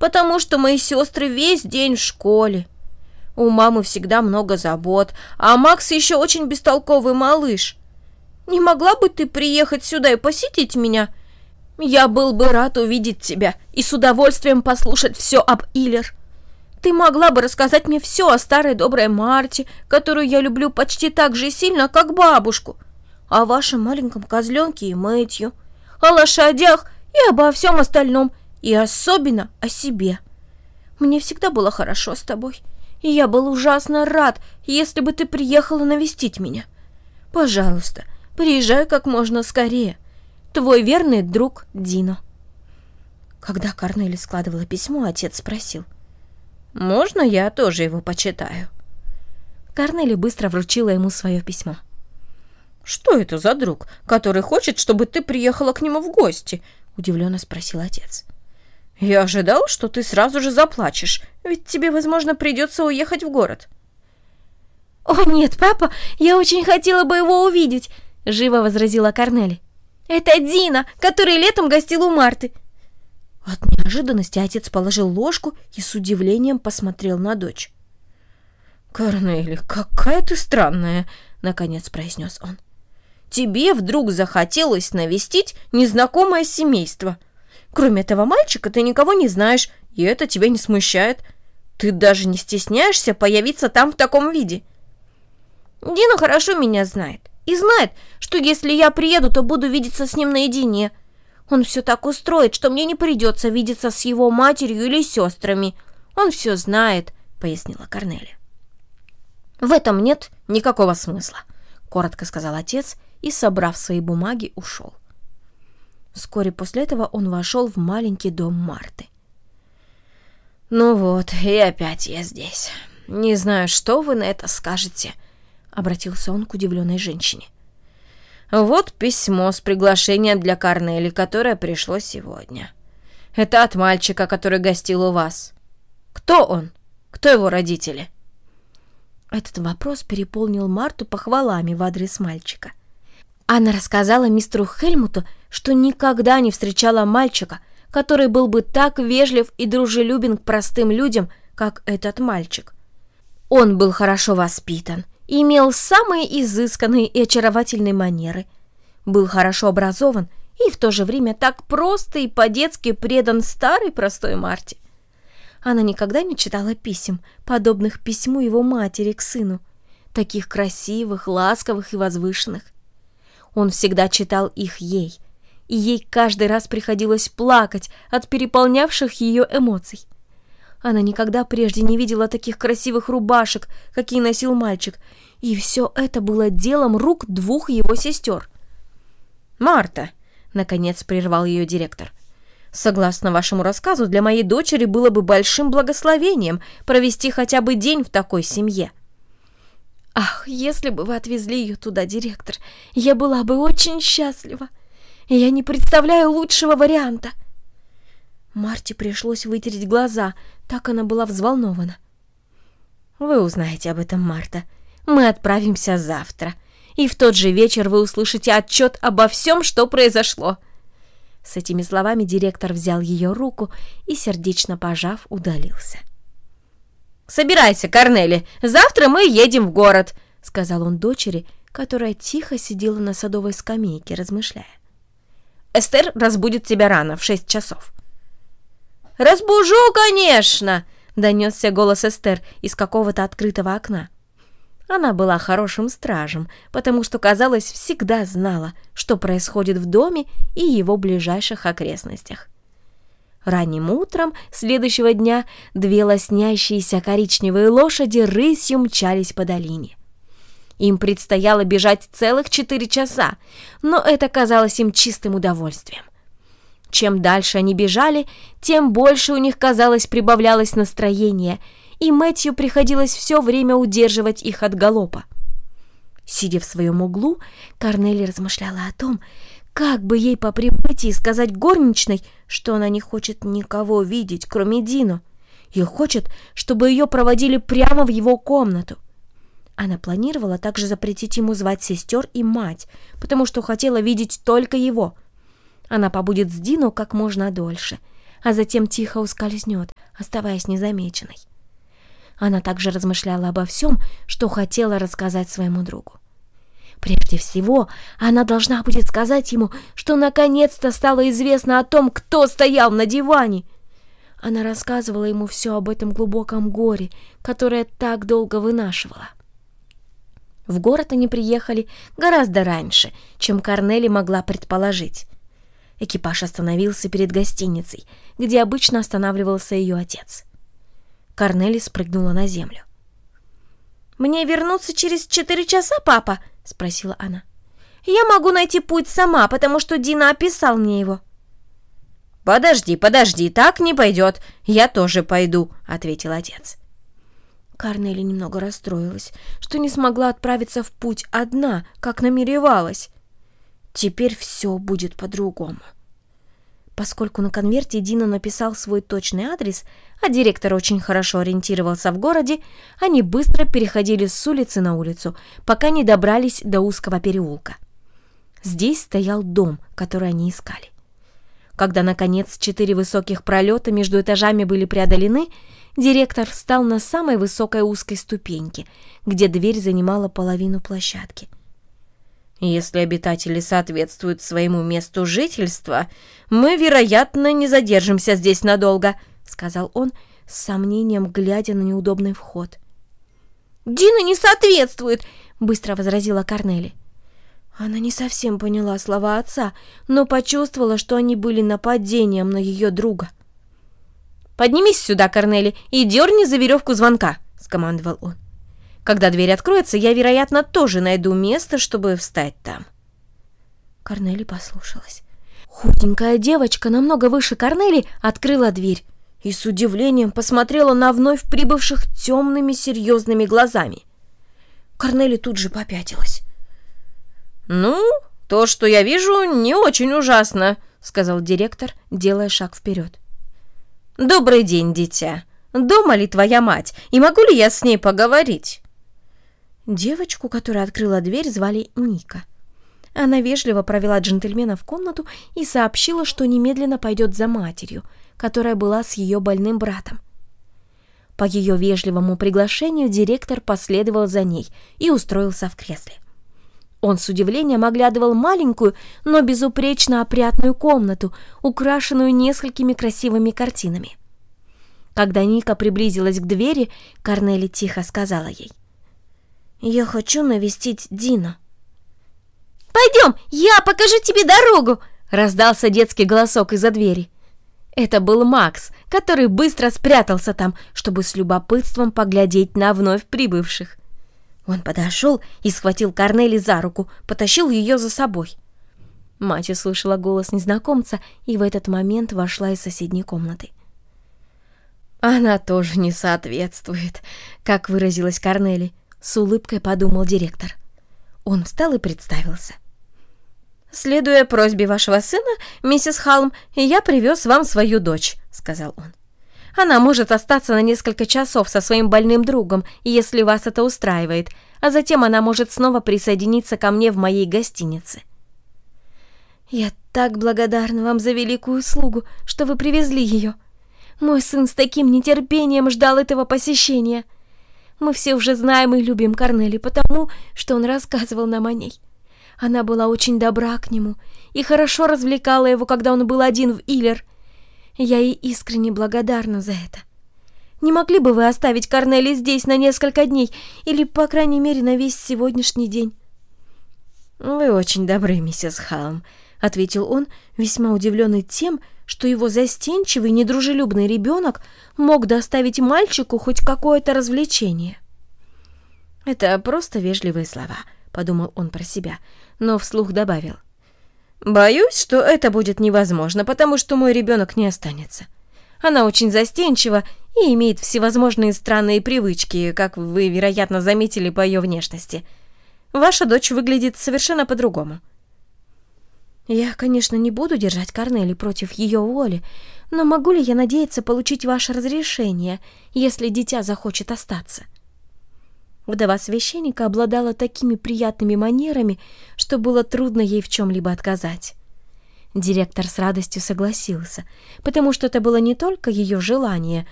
потому что мои сестры весь день в школе. У мамы всегда много забот, а Макс еще очень бестолковый малыш. Не могла бы ты приехать сюда и посетить меня? Я был бы рад увидеть тебя и с удовольствием послушать все об Иллер. Ты могла бы рассказать мне все о старой доброй Марте, которую я люблю почти так же сильно, как бабушку, о вашем маленьком козленке и Мэтью, о лошадях и обо всем остальном, и особенно о себе. Мне всегда было хорошо с тобой, и я был ужасно рад, если бы ты приехала навестить меня. Пожалуйста, приезжай как можно скорее. Твой верный друг Дино». Когда Корнели складывала письмо, отец спросил: «Можно я тоже его почитаю?» Корнели быстро вручила ему свое письмо. «Что это за друг, который хочет, чтобы ты приехала к нему в гости?» — удивленно спросил отец. «Я ожидал, что ты сразу же заплачешь, ведь тебе, возможно, придется уехать в город». «О, нет, папа, я очень хотела бы его увидеть», — живо возразила Корнели. «Это Дина, который летом гостил у Марты». От неожиданности отец положил ложку и с удивлением посмотрел на дочь. «Корнели, какая ты странная», — наконец произнес он. «Тебе вдруг захотелось навестить незнакомое семейство. Кроме этого мальчика ты никого не знаешь, и это тебя не смущает. Ты даже не стесняешься появиться там в таком виде». «Дина хорошо меня знает и знает, что если я приеду, то буду видеться с ним наедине. Он все так устроит, что мне не придется видеться с его матерью или сестрами. Он все знает», — пояснила Корнели. «В этом нет никакого смысла», — коротко сказал отец и, собрав свои бумаги, ушел. Вскоре после этого он вошел в маленький дом Марты. «Ну вот, и опять я здесь. Не знаю, что вы на это скажете», — обратился он к удивленной женщине. «Вот письмо с приглашением для Корнели, которое пришло сегодня. Это от мальчика, который гостил у вас. Кто он? Кто его родители?» Этот вопрос переполнил Марту похвалами в адрес мальчика. Она рассказала мистеру Хельмуту, что никогда не встречала мальчика, который был бы так вежлив и дружелюбен к простым людям, как этот мальчик. Он был хорошо воспитан, имел самые изысканные и очаровательные манеры, был хорошо образован и в то же время так просто и по-детски предан старой простой Марте. Она никогда не читала писем, подобных письму его матери к сыну, таких красивых, ласковых и возвышенных. Он всегда читал их ей, и ей каждый раз приходилось плакать от переполнявших ее эмоций. Она никогда прежде не видела таких красивых рубашек, какие носил мальчик, и все это было делом рук двух его сестер. «Марта», — наконец прервал ее директор, «согласно вашему рассказу, для моей дочери было бы большим благословением провести хотя бы день в такой семье». «Ах, если бы вы отвезли ее туда, директор, я была бы очень счастлива. Я не представляю лучшего варианта». Марте пришлось вытереть глаза, так она была взволнована. «Вы узнаете об этом, Марта. Мы отправимся завтра, и в тот же вечер вы услышите отчет обо всем, что произошло». С этими словами директор взял ее руку и, сердечно пожав, удалился. «Собирайся, Корнели, завтра мы едем в город», — сказал он дочери, которая тихо сидела на садовой скамейке, размышляя. «Эстер разбудит тебя рано, в 6 часов». «Разбужу, конечно!» — донесся голос Эстер из какого-то открытого окна. Она была хорошим стражем, потому что, казалось, всегда знала, что происходит в доме и его ближайших окрестностях. Ранним утром следующего дня 2 лоснящиеся коричневые лошади рысью мчались по долине. Им предстояло бежать целых 4 часа, но это казалось им чистым удовольствием. Чем дальше они бежали, тем больше у них, казалось, прибавлялось настроение, и Мэтью приходилось все время удерживать их от галопа. Сидя в своем углу, Корнели размышляла о том, как бы ей по прибытии сказать горничной, что она не хочет никого видеть, кроме Дино, и хочет, чтобы ее проводили прямо в его комнату. Она планировала также запретить ему звать сестер и мать, потому что хотела видеть только его. Она побудет с Дино как можно дольше, а затем тихо ускользнет, оставаясь незамеченной. Она также размышляла обо всем, что хотела рассказать своему другу. Прежде всего, она должна будет сказать ему, что наконец-то стало известно о том, кто стоял на диване. Она рассказывала ему все об этом глубоком горе, которое так долго вынашивала. В город они приехали гораздо раньше, чем Корнели могла предположить. Экипаж остановился перед гостиницей, где обычно останавливался ее отец. Корнели спрыгнула на землю. «Мне вернуться через 4 часа, папа?» — спросила она. «Я могу найти путь сама, потому что Дина описал мне его». «Подожди, так не пойдет. Я тоже пойду», — ответил отец. Корнели немного расстроилась, что не смогла отправиться в путь одна, как намеревалась. Теперь все будет по-другому. Поскольку на конверте Дина написал свой точный адрес, а директор очень хорошо ориентировался в городе, они быстро переходили с улицы на улицу, пока не добрались до узкого переулка. Здесь стоял дом, который они искали. Когда, наконец, 4 высоких пролета между этажами были преодолены, директор встал на самой высокой узкой ступеньке, где дверь занимала половину площадки. «Если обитатели соответствуют своему месту жительства, мы, вероятно, не задержимся здесь надолго», — сказал он, с сомнением глядя на неудобный вход. «Дина не соответствует», — быстро возразила Корнели. Она не совсем поняла слова отца, но почувствовала, что они были нападением на ее друга. «Поднимись сюда, Корнели, и дерни за веревку звонка», — скомандовал он. «Когда дверь откроется, я, вероятно, тоже найду место, чтобы встать там». Корнели послушалась. Худенькая девочка, намного выше Корнели, открыла дверь и с удивлением посмотрела на вновь прибывших темными серьезными глазами. Корнели тут же попятилась. «Ну, то, что я вижу, не очень ужасно», — сказал директор, делая шаг вперед. «Добрый день, дитя. Дома ли твоя мать, и могу ли я с ней поговорить?» Девочку, которая открыла дверь, звали Ника. Она вежливо провела джентльмена в комнату и сообщила, что немедленно пойдет за матерью, которая была с ее больным братом. По ее вежливому приглашению директор последовал за ней и устроился в кресле. Он с удивлением оглядывал маленькую, но безупречно опрятную комнату, украшенную несколькими красивыми картинами. Когда Ника приблизилась к двери, Корнели тихо сказала ей: «Я хочу навестить Дина». «Пойдем, я покажу тебе дорогу!» — раздался детский голосок из-за двери. Это был Макс, который быстро спрятался там, чтобы с любопытством поглядеть на вновь прибывших. Он подошел и схватил Корнели за руку, потащил ее за собой. Мать услышала голос незнакомца и в этот момент вошла из соседней комнаты. «Она тоже не соответствует», — как выразилась Корнели. С улыбкой подумал директор. Он встал и представился. «Следуя просьбе вашего сына, миссис Халм, я привез вам свою дочь», — сказал он. «Она может остаться на несколько часов со своим больным другом, если вас это устраивает, а затем она может снова присоединиться ко мне в моей гостинице». «Я так благодарна вам за великую услугу, что вы привезли ее. Мой сын с таким нетерпением ждал этого посещения. Мы все уже знаем и любим Корнели, потому что он рассказывал нам о ней. Она была очень добра к нему и хорошо развлекала его, когда он был один в Иллер. Я ей искренне благодарна за это. Не могли бы вы оставить Корнели здесь на несколько дней или, по крайней мере, на весь сегодняшний день?» «Вы очень добры, миссис Халм», — ответил он, весьма удивленный тем, что его застенчивый, недружелюбный ребенок мог доставить мальчику хоть какое-то развлечение. «Это просто вежливые слова», — подумал он про себя, но вслух добавил: «Боюсь, что это будет невозможно, потому что мой ребенок не останется. Она очень застенчива и имеет всевозможные странные привычки, как вы, вероятно, заметили по ее внешности. Ваша дочь выглядит совершенно по-другому». «Я, конечно, не буду держать Корнели против ее воли, но могу ли я надеяться получить ваше разрешение, если дитя захочет остаться?» Вдова священника обладала такими приятными манерами, что было трудно ей в чем-либо отказать. Директор с радостью согласился, потому что это было не только ее желание,